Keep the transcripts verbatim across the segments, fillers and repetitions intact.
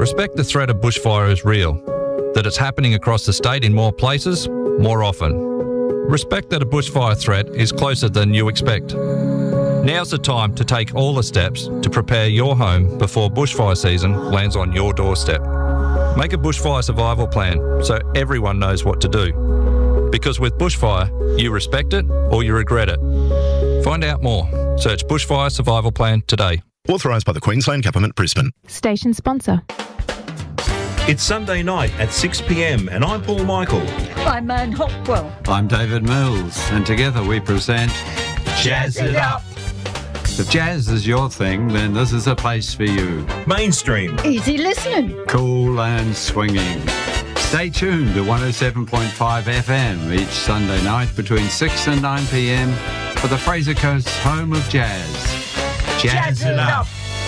Respect the threat of bushfire is real, that it's happening across the state in more places, more often. Respect that a bushfire threat is closer than you expect. Now's the time to take all the steps to prepare your home before bushfire season lands on your doorstep. Make a bushfire survival plan so everyone knows what to do. Because with bushfire, you respect it or you regret it. Find out more. Search Bushfire Survival Plan today. Authorised by the Queensland Government, Brisbane. Station sponsor. It's Sunday night at six p m and I'm Paul Michael. I'm Anne Hopwell. I'm David Mills, and together we present Jazz It Up. If jazz is your thing, then this is a place for you. Mainstream. Easy listening. Cool and swinging. Stay tuned to one oh seven point five F M each Sunday night between six and nine p m for the Fraser Coast's home of jazz. Jazz, Jazz It Up.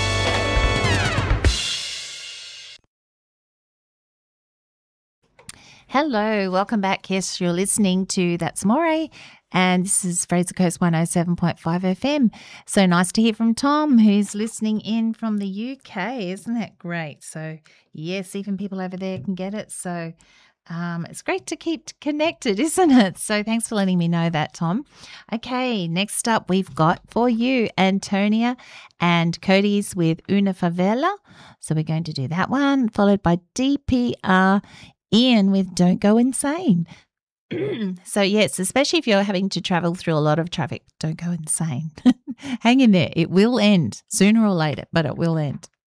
Hello, welcome back. Yes, you're listening to That's More, and this is Fraser Coast one oh seven point five F M. So nice to hear from Tom, who's listening in from the U K. Isn't that great? So, yes, even people over there can get it. So, um, it's great to keep connected, isn't it? So, thanks for letting me know that, Tom. Okay, next up, we've got for you Antonia and Cody's with Una Favela. So, we're going to do that one, followed by D P R Ian with Don't Go Insane. So, yes, especially if you're having to travel through a lot of traffic, don't go insane. Hang in there. It will end sooner or later, but it will end.